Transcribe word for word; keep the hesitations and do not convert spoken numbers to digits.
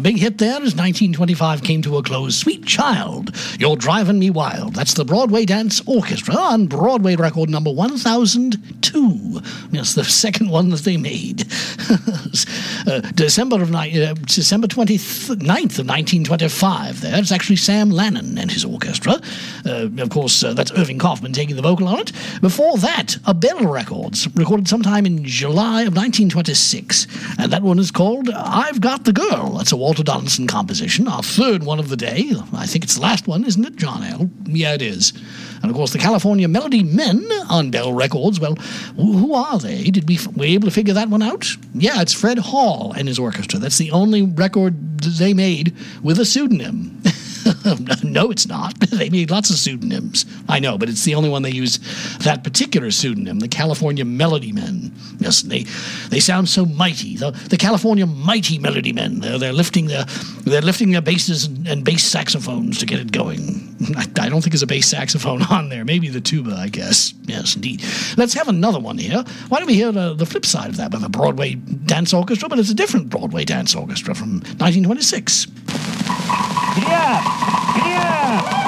A big hit there as nineteen twenty-five came to a close. Sweet Child, You're Driving Me Wild. That's the Broadway Dance Orchestra on Broadway record number one thousand two. Yes, the second one that they made. uh, December of ni- uh, December twenty-ninth of nineteen twenty-five there. It's actually Sam Lannon and his orchestra. Uh, of course, uh, that's Irving Kaufman taking the vocal on it. Before that, a Bell Records, recorded sometime in July of nineteen twenty-six. And that one is called I've Got the Girl. That's a Walter Donaldson composition, our third one of the day. I think it's the last one, isn't it, John L? Yeah, it is. And, of course, the California Melody Men on Bell Records. Well, who are they? Did we, were we able to figure that one out? Yeah, it's Fred Hall and his orchestra. That's the only record they made with a pseudonym. No, it's not. They made lots of pseudonyms. I know, but it's the only one they use that particular pseudonym, the California Melody Men. Yes, they they sound so mighty. The, the California Mighty Melody Men. They're, they're lifting their they're lifting their basses and, and bass saxophones to get it going. I, I don't think there's a bass saxophone on there. Maybe the tuba, I guess. Yes, indeed. Let's have another one here. Why don't we hear the, the flip side of that by the Broadway Dance Orchestra? But it's a different Broadway Dance Orchestra from nineteen twenty-six. Yeah! Yeah!